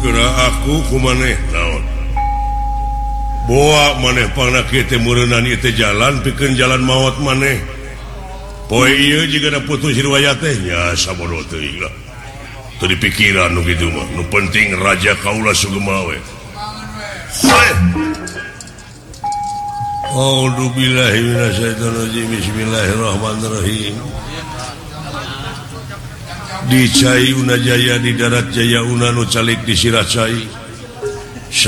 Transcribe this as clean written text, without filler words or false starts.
aku maneh maneh jalan pikir jalan maut maneh putuswaynya dipikiran gitu penting Raja Kaula Sugemawe Bismillahirrahmanirrahim di Cai Unajaya di darat Jaya Unanu calik di Siracai